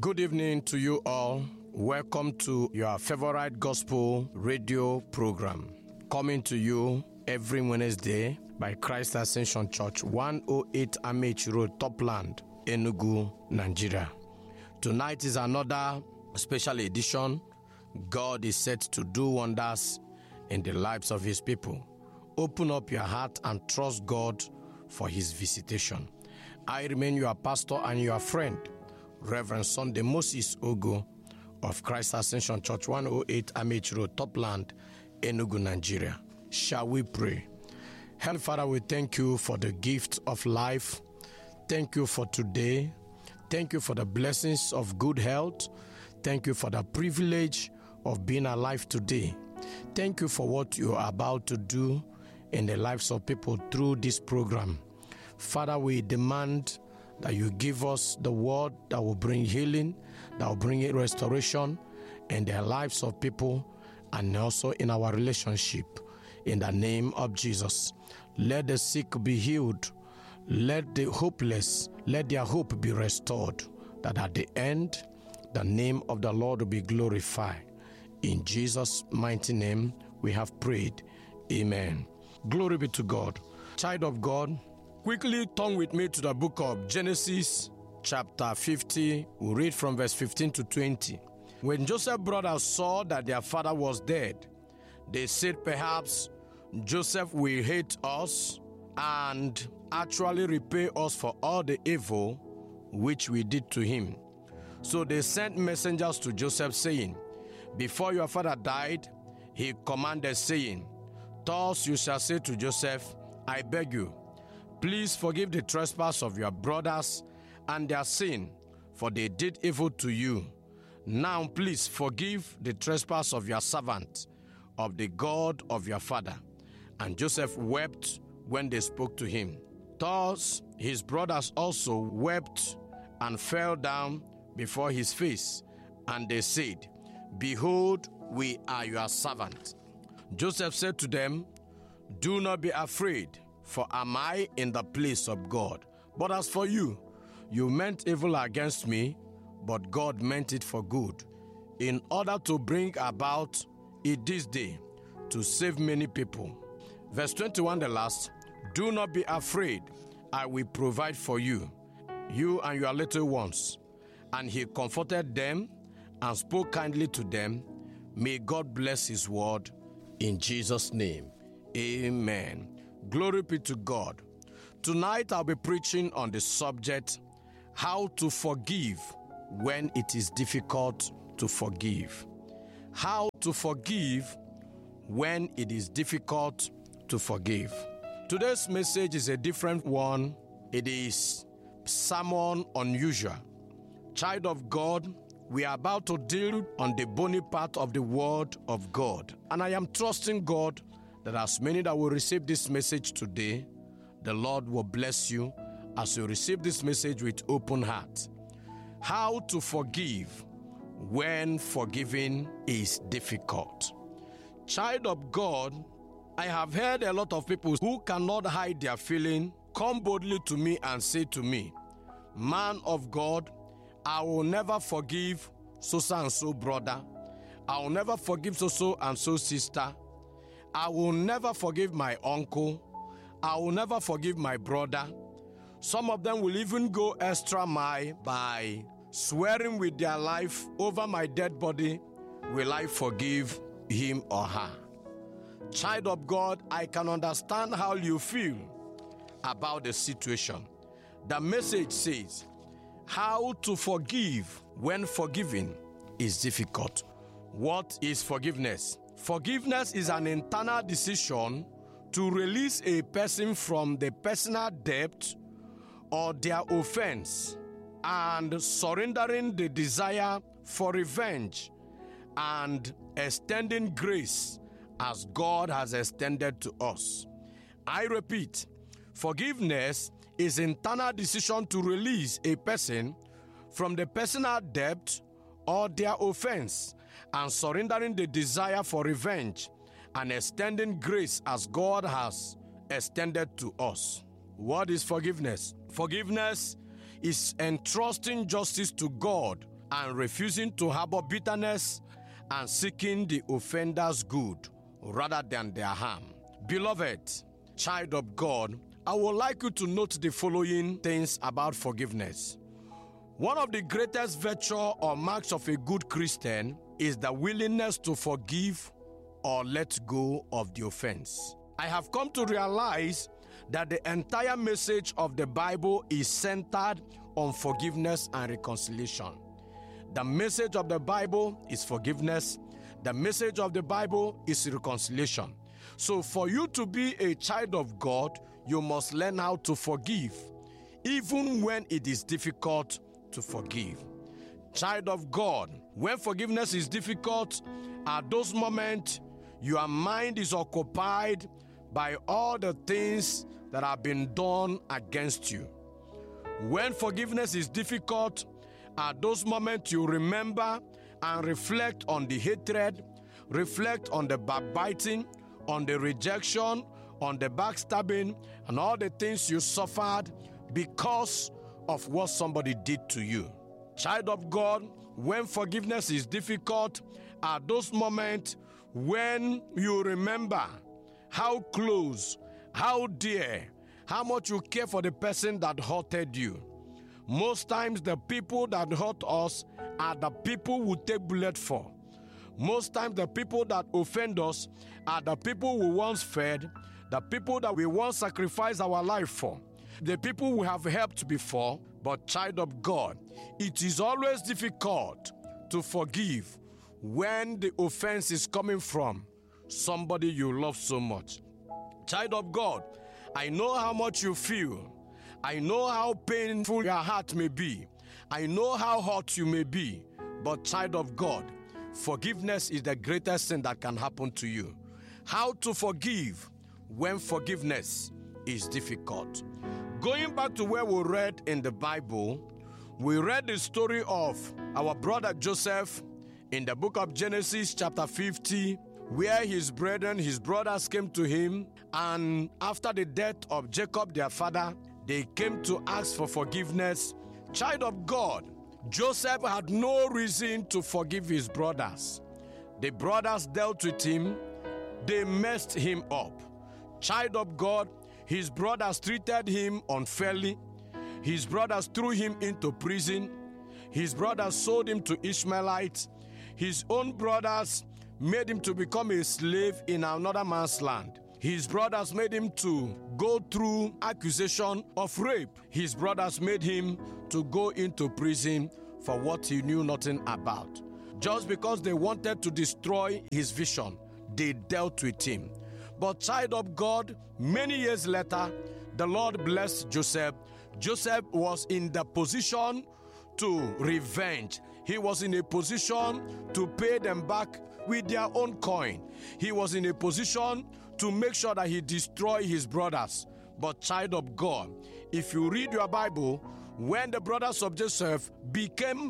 Good evening to you all. Welcome to your favorite gospel radio program, coming to you every Wednesday by Christ Ascension Church, 108 Amechi Road, Topland, Enugu, Nigeria. Tonight is another special edition. God is set to do wonders in the lives of His people. Open up your heart and trust God for His visitation. I remain your pastor and your friend, Reverend Sunday Moses Ogo of Christ Ascension Church, 108 Amechi Road, Topland, Enugu, Nigeria. Shall we pray? Heavenly Father, we thank you for the gift of life. Thank you for today. Thank you for the blessings of good health. Thank you for the privilege of being alive today. Thank you for what you are about to do in the lives of people through this program. Father, we demand that you give us the word that will bring healing, that will bring restoration in the lives of people and also in our relationship. In the name of Jesus, let the sick be healed. Let the hopeless, let their hope be restored, that at the end, the name of the Lord will be glorified. In Jesus' mighty name, we have prayed. Amen. Glory be to God. Child of God, quickly turn with me to the book of Genesis, chapter 50. We'll read from verse 15 to 20. When Joseph's brothers saw that their father was dead, they said, perhaps Joseph will hate us and actually repay us for all the evil which we did to him. So they sent messengers to Joseph, saying, before your father died, he commanded, saying, thus you shall say to Joseph, I beg you, please forgive the trespass of your brothers and their sin, for they did evil to you. Now please forgive the trespass of your servant, of the God of your father. And Joseph wept when they spoke to him. Thus his brothers also wept and fell down before his face. And they said, behold, we are your servants. Joseph said to them, do not be afraid, for am I in the place of God? But as for you, you meant evil against me, but God meant it for good, in order to bring about it this day, to save many people. Verse 21, the last, do not be afraid, I will provide for you, you and your little ones. And he comforted them and spoke kindly to them. May God bless his word in Jesus' name. Amen. Glory be to God. Tonight I'll be preaching on the subject, how to forgive when it is difficult to forgive. How to forgive when it is difficult to forgive. Today's message is a different one. It is sermon unusual. Child of God, we are about to deal on the bony part of the word of God. And I am trusting God that as many that will receive this message today, the Lord will bless you as you receive this message with open heart. How to forgive when forgiving is difficult. Child of God, I have heard a lot of people who cannot hide their feeling come boldly to me and say to me, man of God, I will never forgive so and so brother. I will never forgive so and so sister. I will never forgive my uncle. I will never forgive my brother. Some of them will even go extra mile by swearing with their life over my dead body, will I forgive him or her? Child of God, I can understand how you feel about the situation. The message says, how to forgive when forgiving is difficult. What is forgiveness? Forgiveness is an internal decision to release a person from the personal debt or their offense and surrendering the desire for revenge and extending grace as God has extended to us. I repeat, forgiveness is an internal decision to release a person from the personal debt or their offense and surrendering the desire for revenge and extending grace as God has extended to us. What is forgiveness? Forgiveness is entrusting justice to God and refusing to harbor bitterness and seeking the offender's good rather than their harm. Beloved, child of God, I would like you to note the following things about forgiveness. One of the greatest virtues or marks of a good Christian is the willingness to forgive or let go of the offense. I have come to realize that the entire message of the Bible is centered on forgiveness and reconciliation. The message of the Bible is forgiveness. The message of the Bible is reconciliation. So for you to be a child of God, you must learn how to forgive, even when it is difficult to forgive. Child of God, when forgiveness is difficult, at those moments, your mind is occupied by all the things that have been done against you. When forgiveness is difficult, at those moments you remember and reflect on the hatred, reflect on the backbiting, on the rejection, on the backstabbing, and all the things you suffered because of what somebody did to you. Child of God, when forgiveness is difficult, at those moments when you remember how close, how dear, how much you care for the person that hurted you. Most times the people that hurt us are the people we take bullet for. Most times the people that offend us are the people we once fed, the people that we once sacrificed our life for, the people we have helped before. But child of God, it is always difficult to forgive when the offense is coming from somebody you love so much. Child of God, I know how much you feel. I know how painful your heart may be. I know how hurt you may be. But child of God, forgiveness is the greatest thing that can happen to you. How to forgive when forgiveness is difficult. Going back to where we read in the Bible, we read the story of our brother Joseph in the book of Genesis chapter 50, where his brothers came to him, and after the death of Jacob, their father, they came to ask for forgiveness. Child of God, Joseph had no reason to forgive his brothers. The brothers dealt with him. They messed him up. Child of God, his brothers treated him unfairly. His brothers threw him into prison. His brothers sold him to Ishmaelites. His own brothers made him to become a slave in another man's land. His brothers made him to go through accusation of rape. His brothers made him to go into prison for what he knew nothing about. Just because they wanted to destroy his vision, they dealt with him. But child of God, many years later, the Lord blessed Joseph. Joseph was in the position to revenge. He was in a position to pay them back with their own coin. He was in a position to make sure that he destroyed his brothers. But child of God, if you read your Bible, when the brothers of Joseph became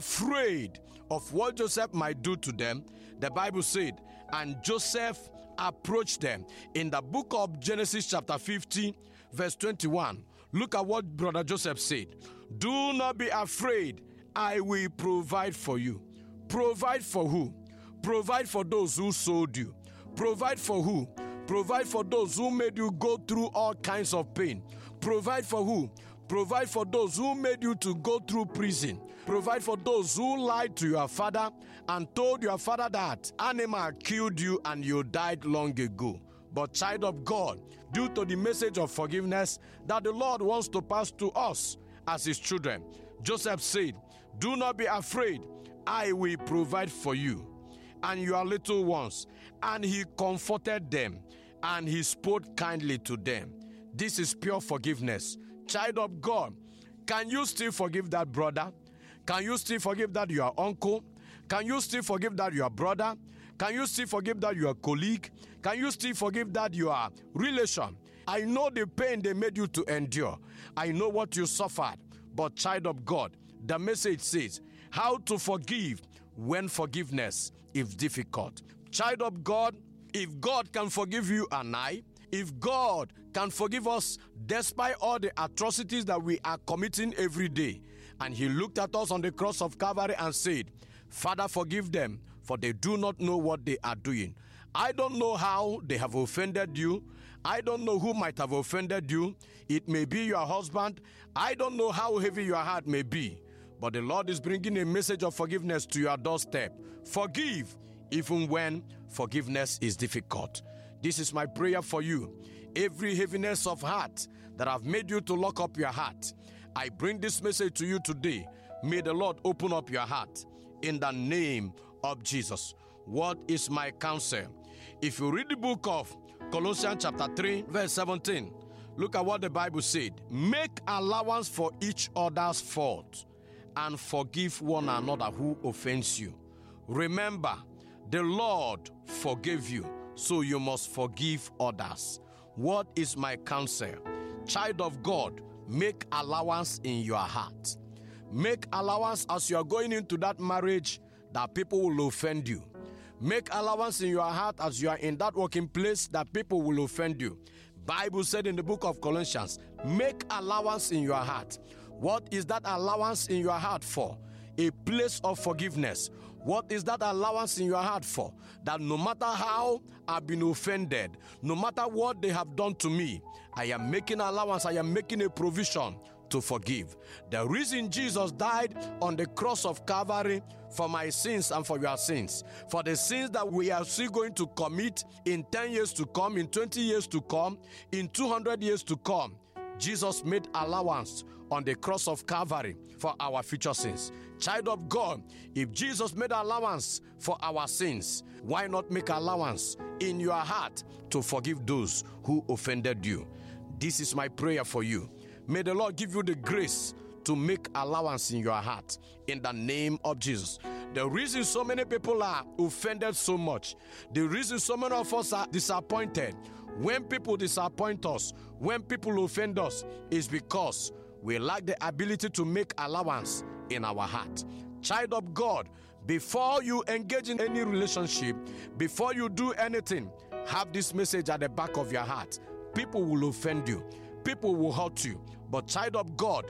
afraid of what Joseph might do to them, the Bible said, and Joseph approached them. In the book of Genesis chapter 50, verse 21, look at what brother Joseph said. Do not be afraid, I will provide for you. Provide for who? Provide for those who sold you. Provide for who? Provide for those who made you go through all kinds of pain. Provide for who? Provide for those who made you to go through prison. Provide for those who lied to your father and told your father that animal killed you and you died long ago. But child of God, due to the message of forgiveness that the Lord wants to pass to us as his children, Joseph said, do not be afraid, I will provide for you and your little ones. And he comforted them and he spoke kindly to them. This is pure forgiveness. Child of God, can you still forgive that brother? Can you still forgive that your uncle? Can you still forgive that your brother? Can you still forgive that your colleague? Can you still forgive that your relation? I know the pain they made you to endure. I know what you suffered. But child of God, the message says how to forgive when forgiveness is difficult. Child of God, if God can forgive you and I, if God can forgive us despite all the atrocities that we are committing every day, And he looked at us on the cross of Calvary and said, Father, forgive them, for they do not know what they are doing. I don't know how they have offended you. I don't know who might have offended you. It may be your husband. I don't know how heavy your heart may be. But the Lord is bringing a message of forgiveness to your doorstep. Forgive, even when forgiveness is difficult. This is my prayer for you. Every heaviness of heart that have made you to lock up your heart, I bring this message to you today. May the Lord open up your heart in the name of Jesus. What is my counsel? If you read the book of Colossians chapter 3, verse 17, look at what the Bible said. Make allowance for each other's fault and forgive one another who offends you. Remember, the Lord forgave you, so you must forgive others. What is my counsel? Child of God, make allowance in your heart. Make allowance as you are going into that marriage that people will offend you. Make allowance in your heart as you are in that working place that people will offend you. Bible said in the book of Colossians, make allowance in your heart. What is that allowance in your heart for? A place of forgiveness. What is that allowance in your heart for? That no matter how I've been offended, no matter what they have done to me, I am making allowance, I am making a provision to forgive. The reason Jesus died on the cross of Calvary for my sins and for your sins, for the sins that we are still going to commit in 10 years to come, in 20 years to come, in 200 years to come, Jesus made allowance on the cross of Calvary for our future sins. Child of God, if Jesus made allowance for our sins, why not make allowance in your heart to forgive those who offended you? This is my prayer for you. May the Lord give you the grace to make allowance in your heart in the name of Jesus. The reason so many people are offended so much, the reason so many of us are disappointed, when people disappoint us, when people offend us, is because we lack the ability to make allowance in our heart. Child of God, before you engage in any relationship, before you do anything, have this message at the back of your heart. People will offend you. People will hurt you. But child of God,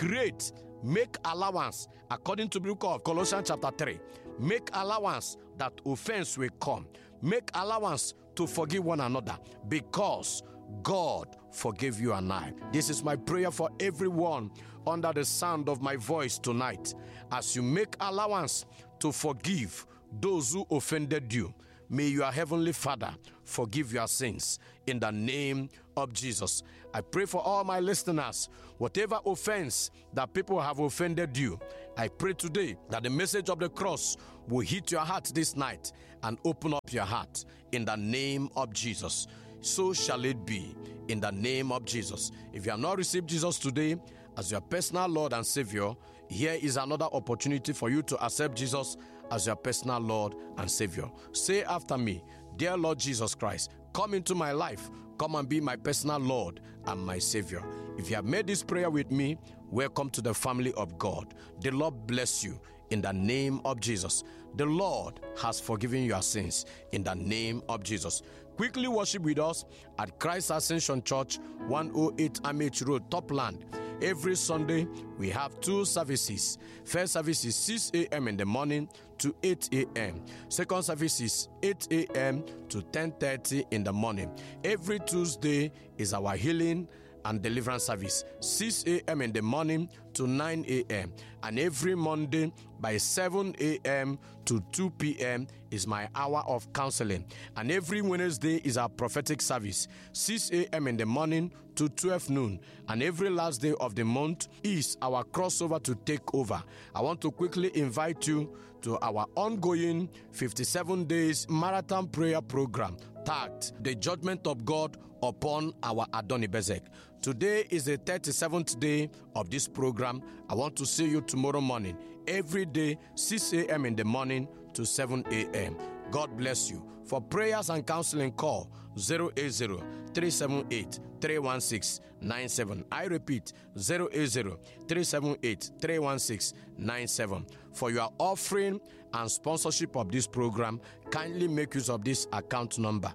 make allowance according to the book of Colossians chapter 3. Make allowance that offense will come. Make allowance to forgive one another because God forgave you and I. This is my prayer for everyone under the sound of my voice tonight. As you make allowance to forgive those who offended you, may your heavenly Father forgive your sins in the name of Jesus. I pray for all my listeners, whatever offense that people have offended you, I pray today that the message of the cross will hit your heart this night and open up your heart in the name of Jesus. So shall it be in the name of Jesus. If you have not received Jesus today as your personal Lord and Savior, here is another opportunity for you to accept Jesus as your personal Lord and Savior. Say after me, dear Lord Jesus Christ, come into my life. Come and be my personal Lord and my Savior. If you have made this prayer with me, welcome to the family of God. The Lord bless you in the name of Jesus. The Lord has forgiven your sins in the name of Jesus. Quickly worship with us at Christ Ascension Church, 108 Amech Road, Topland. Every Sunday, we have two services. First service is 6 a.m. in the morning to 8 a.m. Second service is 8 a.m. to 10:30 in the morning. Every Tuesday is our healing and deliverance service, 6 a.m. in the morning to 9 a.m. And every Monday by 7 a.m. to 2 p.m. is my hour of counseling. And every Wednesday is our prophetic service, 6 a.m. in the morning to 12 noon. And every last day of the month is our crossover to take over. I want to quickly invite you to our ongoing 57 days marathon prayer program tagged The Judgment of God upon our Adonibezek. Today is the 37th day of this program. I want to see you tomorrow morning, every day, 6 a.m. in the morning to 7 a.m. God bless you. For prayers and counseling, call 080-378-316-97. I repeat, 080-378-316-97. For your offering and sponsorship of this program, kindly make use of this account number,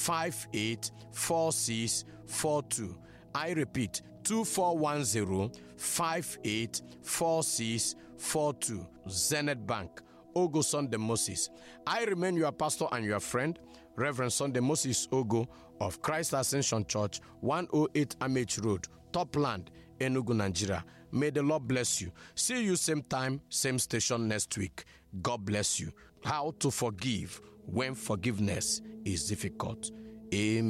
2410-584642. I repeat, 2410-584642. 584642. Zenith Bank, Ogo Sunday Moses. I remain your pastor and your friend, Reverend Sunday Moses Ogo of Christ Ascension Church, 108 Amech Road, Topland, Enugu, Nigeria. May the Lord bless you. See you same time, same station next week. God bless you. How to forgive when forgiveness is difficult. Amen.